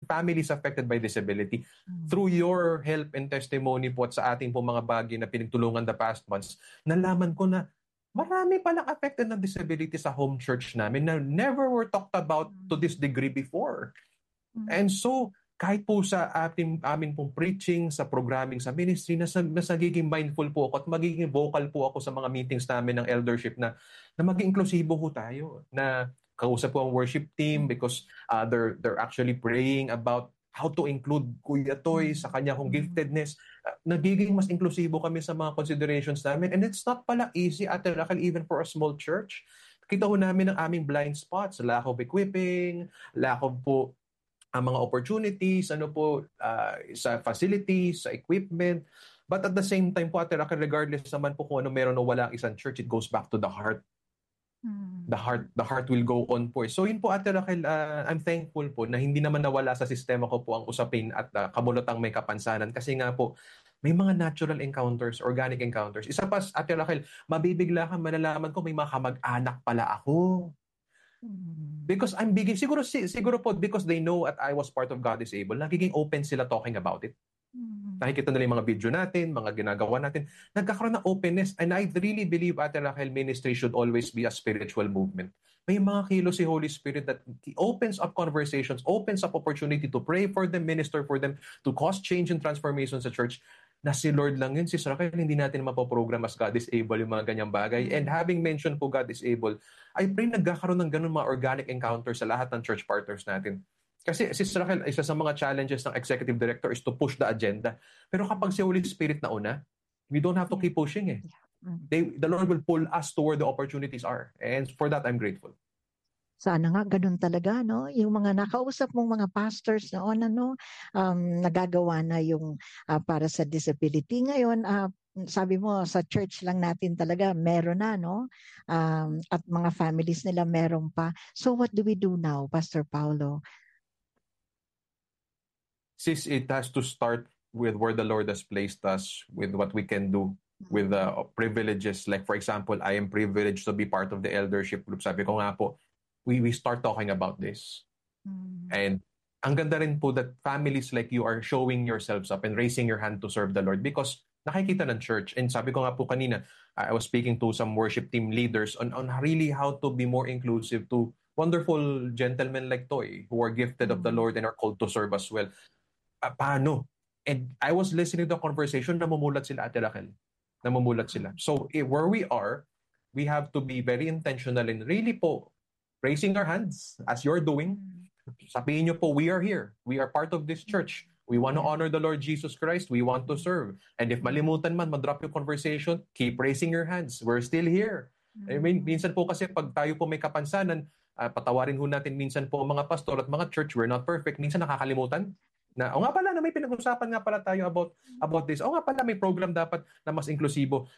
families affected by disability. Through your help and testimony po at sa ating po mga bagay na pinagtulungan the past months, nalaman ko na marami palang affected ng disability sa home church namin na never were talked about to this degree before. And so, kahit po sa amin pong preaching, sa programming, sa ministry, mas nagiging mindful po ako at magiging vocal po ako sa mga meetings namin ng eldership na maging inklusibo po tayo. Na kausap po ang worship team because they're actually praying about how to include Kuya Toy sa kanya kong giftedness. Nagiging mas inklusibo kami sa mga considerations namin. And it's not pala easy, Ate Raquel, even for a small church. Kita ho namin ang aming blind spots, lack of equipping, lack of po ang mga opportunities, sa facilities, sa equipment. But at the same time po, Ate Raquel, regardless naman po kung ano meron o wala ang isang church, it goes back to the heart. The heart will go on po. So yun po, Ate Raquel, I'm thankful po na hindi naman nawala sa sistema ko po ang usapin at kamulotang may kapansanan. Kasi nga po, may mga natural encounters, organic encounters. Isa pa, Ate Raquel, mabibigla ka, malalaman ko may mga kamag-anak pala ako. Because I'm biging, siguro po because they know that I was part of God is Able, nagiging open sila talking about it. Nakikita nila yung mga video natin, mga ginagawa natin. Nagkakaroon ng openness. And I really believe, Ate Raquel, ministry should always be a spiritual movement. May mga kilos si Holy Spirit that opens up conversations, opens up opportunity to pray for them, minister for them, to cause change and transformation sa church. Na si Lord lang yun, Sis Raquel, hindi natin mapoprogram as God is able yung mga ganyang bagay. And having mentioned po God is able, I pray nagkakaroon ng ganun mga organic encounters sa lahat ng church partners natin. Kasi, Sis Raquel, isa sa mga challenges ng executive director is to push the agenda. Pero kapag si Holy Spirit na una, we don't have to keep pushing eh. The Lord will pull us to where the opportunities are. And for that, I'm grateful. Sana nga ganun talaga, no? Yung mga nakausap mong mga pastors noon, nagagawa na yung para sa disability. Ngayon, sabi mo, sa church lang natin talaga meron na, no? At mga families nila meron pa. So what do we do now, Pastor Paulo? Sis, it has to start with where the Lord has placed us, with what we can do, with the privileges. Like for example, I am privileged to be part of the eldership group. Sabi ko nga po, we start talking about this. And ang ganda rin po that families like you are showing yourselves up and raising your hand to serve the Lord because nakikita ng church. And sabi ko nga po kanina, I was speaking to some worship team leaders on really how to be more inclusive to wonderful gentlemen like Toy who are gifted of the Lord and are called to serve as well. Paano? And I was listening to the conversation, namumulat sila, Ate Raquel. Namumulat sila. So where we are, we have to be very intentional and really po raising our hands as you're doing. Sabihin nyo po, we are here. We are part of this church. We want to honor the Lord Jesus Christ. We want to serve. And if malimutan man, madrop yung conversation, keep raising your hands. We're still here. I mean, minsan po kasi pag tayo po may kapansanan, patawarin ho natin minsan po mga pastor at mga church, we're not perfect. Minsan nakakalimutan na, nga pala, na may pinag-usapan nga pala tayo about this. Nga pala, may program dapat na mas inklusibo.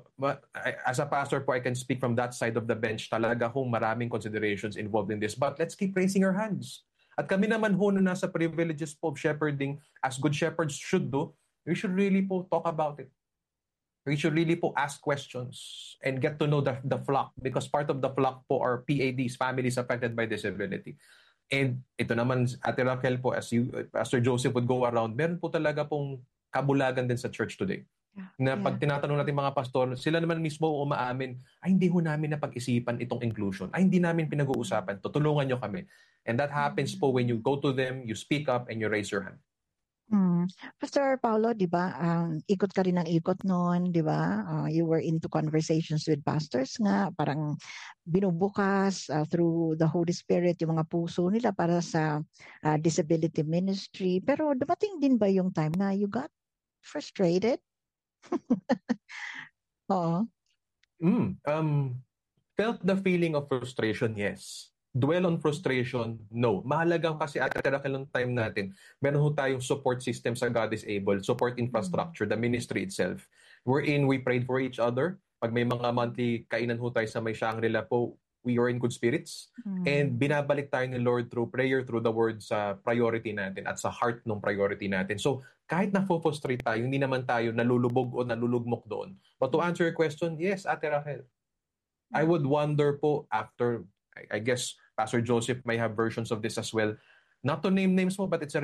As a pastor po, I can speak from that side of the bench. Talaga hong maraming considerations involved in this. But let's keep raising our hands. At kami naman ho na nasa privileges po of shepherding, as good shepherds should do, we should really po talk about it. We should really po ask questions and get to know the flock because part of the flock po are PADs, families affected by disability. And ito naman, Ate Raquel po, as Pastor Joseph would go around, meron po talaga pong kabulagan din sa church today. Na pag tinatanong natin mga pastor, sila naman mismo umaamin, hindi ho namin napag-isipan itong inclusion. Hindi namin pinag-uusapan. Tutulungan nyo kami. And that happens po when you go to them, you speak up, and you raise your hand. Pastor Paulo, di ba, ikot ka rin ng ikot noon, di ba? You were into conversations with pastors nga, parang binubukas through the Holy Spirit yung mga puso nila para sa disability ministry. Pero dumating din ba yung time na you got frustrated? Oo. Felt the feeling of frustration, yes. Dwell on frustration, no. Mahalagang kasi at ng time natin, meron ho tayong support system sa God is Able, support infrastructure, the ministry itself. Wherein we prayed for each other. Pag may mga monthly kainan ho tayo sa may Shangri-La po, we are in good spirits. And binabalik tayo ni Lord through prayer, through the word sa priority natin at sa heart ng priority natin. So, kahit na-frustrate tayo, hindi naman tayo nalulubog o nalulugmok doon. But to answer your question, yes, Ate Rachel. I would wonder po after, I guess, Pastor Joseph may have versions of this as well. Not to name names mo, but it's a